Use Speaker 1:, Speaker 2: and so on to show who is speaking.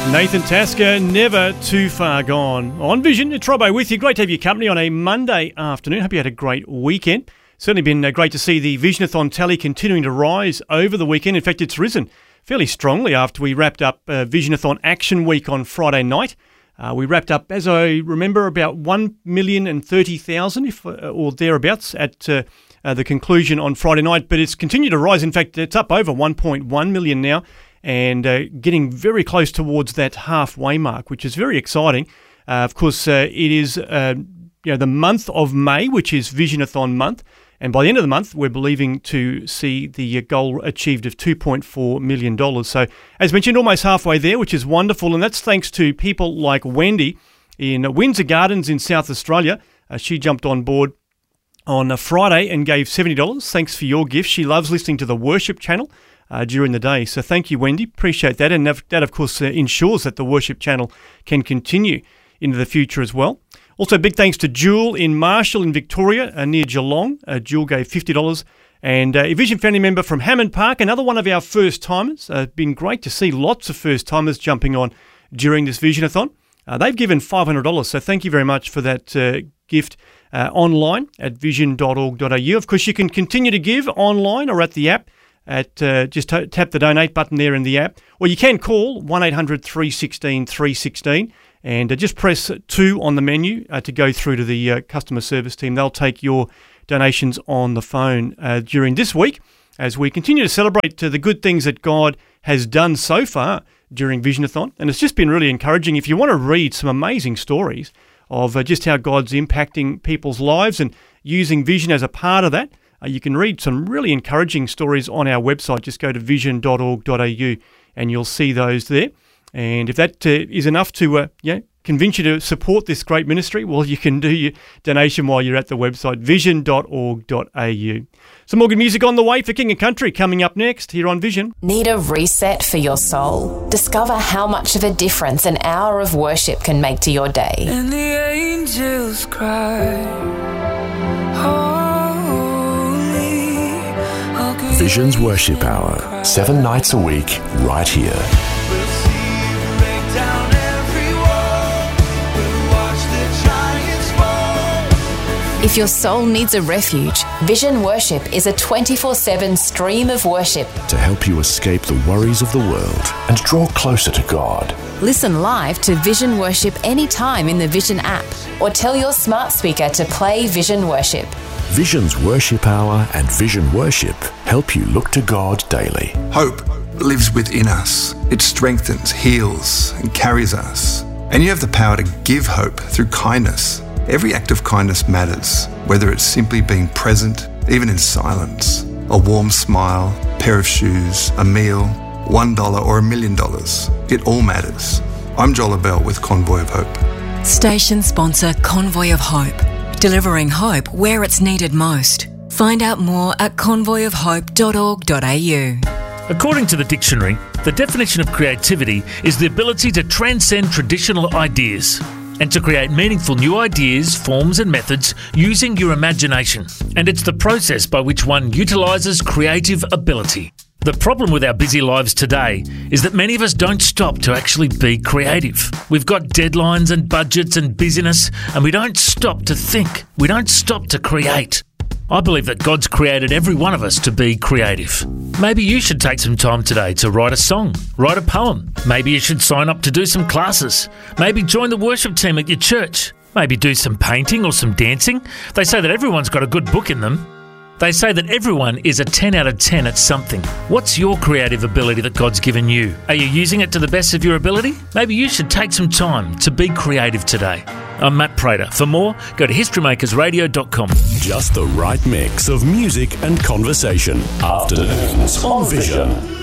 Speaker 1: Nathan Tasker, Never Too Far Gone. On Vision, it's Robbo with you. Great to have your company on a Monday afternoon. Hope you had a great weekend. Certainly been great to see the Visionathon tally continuing to rise over the weekend. In fact, it's risen fairly strongly after we wrapped up Visionathon Action Week on Friday night. We wrapped up, as I remember, about 1,030,000 or thereabouts at the conclusion on Friday night. But it's continued to rise. In fact, it's up over 1.1 million now, and getting very close towards that halfway mark, which is very exciting. Of course, it is the month of May, which is Visionathon month, and by the end of the month, we're believing to see the goal achieved of $2.4 million. So, as mentioned, almost halfway there, which is wonderful, and that's thanks to people like Wendy in Windsor Gardens in South Australia. She jumped on board on a Friday and gave $70. Thanks for your gift. She loves listening to the worship channel during the day. So thank you, Wendy. Appreciate that. And that, of course, ensures that the worship channel can continue into the future as well. Also, big thanks to Jewel in Marshall in Victoria, near Geelong. Jewel gave $50. And a Vision family member from Hammond Park, another one of our first-timers. Been great to see lots of first-timers jumping on during this Visionathon. They've given $500, so thank you very much for that gift online at vision.org.au. Of course, you can continue to give online or at the app. Just tap the donate button there in the app, or you can call 1-800 316 316 and just press 2 on the menu to go through to the customer service team. They'll take your donations on the phone during this week as we continue to celebrate the good things that God has done so far during Visionathon. And it's just been really encouraging. If you want to read some amazing stories of just how God's impacting people's lives and using Vision as a part of that, you can read some really encouraging stories on our website. Just go to vision.org.au and you'll see those there. And if that is enough to convince you to support this great ministry, well, you can do your donation while you're at the website, vision.org.au. Some more good music on the way for King and Country coming up next here on Vision.
Speaker 2: Need a reset for your soul? Discover how much of a difference an hour of worship can make to your day.
Speaker 3: And the angels cry,
Speaker 4: Vision's Worship Hour, 7 nights a week, right here.
Speaker 3: we'll see you break down every wall. We'll watch the giants fall.
Speaker 2: If your soul needs a refuge, Vision Worship is a 24/7 stream of worship.
Speaker 4: To help you escape the worries of the world and draw closer to God.
Speaker 2: Listen live to Vision Worship anytime in the Vision app, or tell your smart speaker to play Vision Worship.
Speaker 4: Vision's Worship Hour and Vision Worship help you look to God daily.
Speaker 5: Hope lives within us. It strengthens, heals, and carries us. And you have the power to give hope through kindness. Every act of kindness matters, whether it's simply being present, even in silence, a warm smile, pair of shoes, a meal, $1 or $1 million. It all matters. I'm Joel Abell with Convoy of Hope.
Speaker 6: Station sponsor Convoy of Hope. Delivering hope where it's needed most. Find out more at convoyofhope.org.au.
Speaker 7: According to the dictionary, the definition of creativity is the ability to transcend traditional ideas and to create meaningful new ideas, forms and methods using your imagination. And it's the process by which one utilises creative ability. The problem with our busy lives today is that many of us don't stop to actually be creative. We've got deadlines and budgets and busyness, and we don't stop to think. We don't stop to create. I believe that God's created every one of us to be creative. Maybe you should take some time today to write a song, write a poem. Maybe you should sign up to do some classes. Maybe join the worship team at your church. Maybe do some painting or some dancing. They say that everyone's got a good book in them. They say that everyone is a 10 out of 10 at something. What's your creative ability that God's given you? Are you using it to the best of your ability? Maybe you should take some time to be creative today. I'm Matt Prater. For more, go to historymakersradio.com.
Speaker 4: Just the right mix of music and conversation. Afternoons on Vision.